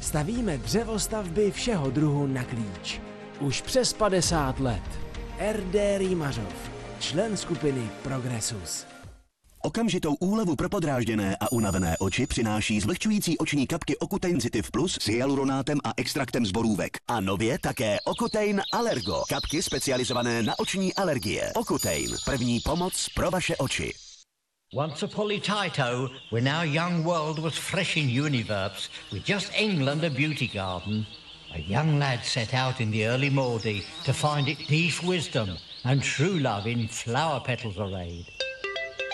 Stavíme dřevostavby všeho druhu na klíč. Už přes 50 let. R.D. Rýmařov, člen skupiny Progressus. Okamžitou úlevu pro podrážděné a unavené oči přináší zvlhčující oční kapky Ocutein Citiv Plus s hyaluronátem a extraktem z borůvek. A nově také Ocutein Allergo. Kapky specializované na oční alergie. Ocutein. První pomoc pro vaše oči. Once upon a Taito, when our young world was fresh in universe, with just England a beauty garden, a young lad set out in the early morning to find it deep wisdom and true love in flower petals arrayed.